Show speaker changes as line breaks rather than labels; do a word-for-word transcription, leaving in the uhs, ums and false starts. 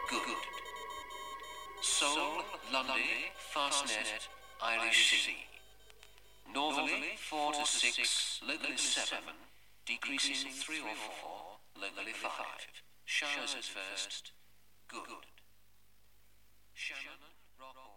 good. Seoul, Lundy, Fastnet, Irish Sea. Northerly four to six, locally seven, decreasing three or four, locally five. Showers at first, good. Shannon, Rockall.